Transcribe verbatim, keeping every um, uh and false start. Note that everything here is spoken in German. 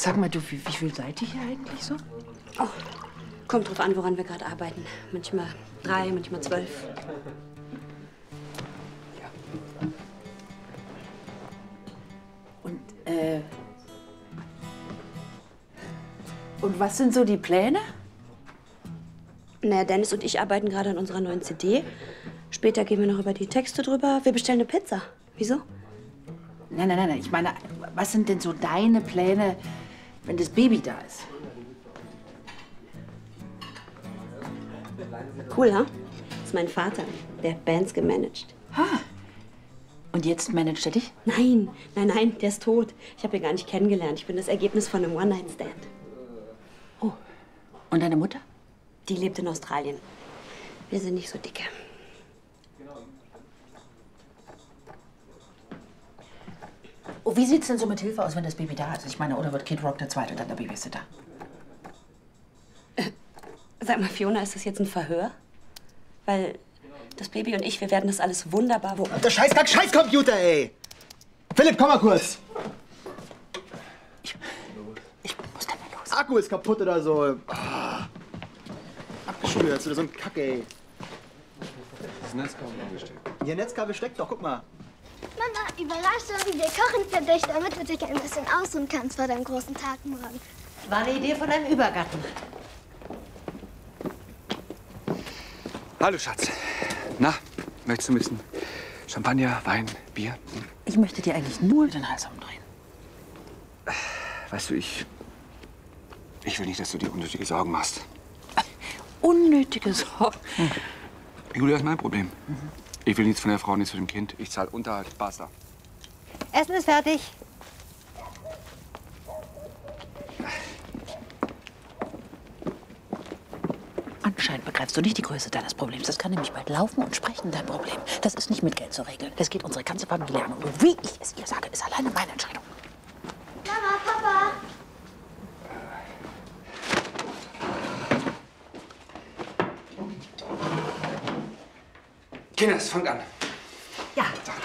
Sag mal, du, wie, wie viel seid ihr hier eigentlich so? Oh, kommt drauf an, woran wir gerade arbeiten. Manchmal drei, manchmal zwölf. Und, äh... Und was sind so die Pläne? Na, Dennis und ich arbeiten gerade an unserer neuen C D. Später gehen wir noch über die Texte drüber. Wir bestellen eine Pizza. Wieso? Nein, nein, nein, ich meine, was sind denn so deine Pläne, wenn das Baby da ist? Cool, ha? Das ist mein Vater. Der hat Bands gemanagt. Ha. Und jetzt managt er dich? Nein, nein, nein, der ist tot. Ich habe ihn gar nicht kennengelernt. Ich bin das Ergebnis von einem One-Night-Stand. Oh. Und deine Mutter? Die lebt in Australien. Wir sind nicht so dicke. Oh, wie sieht's denn so mit Hilfe aus, wenn das Baby da ist? Ich meine, oder wird Kid Rock der Zweite dann der Babysitter? Äh, sag mal, Fiona, ist das jetzt ein Verhör? Weil das Baby und ich, wir werden das alles wunderbar... Wo Der Scheißkack, Scheißcomputer, ey! Philipp, komm mal kurz! Ich, ich muss da mal los. Akku ist kaputt oder so. Ah. Abgeschmiert oder so ein Kack, ey. Das Netzkabel angesteckt. Ihr Netzkabel steckt doch, guck mal. Mama, Überraschung, wir kochen für dich, damit du dich ein bisschen ausruhen kannst vor deinem großen Tag morgen. War eine Idee von einem Übergatten. Hallo, Schatz. Na, möchtest du ein bisschen Champagner, Wein, Bier? Hm? Ich möchte dir eigentlich nur den Hals umdrehen. Weißt du, ich... Ich will nicht, dass du dir unnötige Sorgen machst. Unnötige Sorgen. Hm. Julia ist mein Problem. Mhm. Ich will nichts von der Frau, nichts von dem Kind. Ich zahle Unterhalt, basta. Essen ist fertig. Anscheinend begreifst du nicht die Größe deines Problems. Das kann nämlich bald laufen und sprechen, dein Problem. Das ist nicht mit Geld zu regeln. Das geht unsere ganze Familie an. Und wie ich es ihr sage, ist alleine meine Entscheidung. Mama, Papa! Kinders, fangt an. Ja.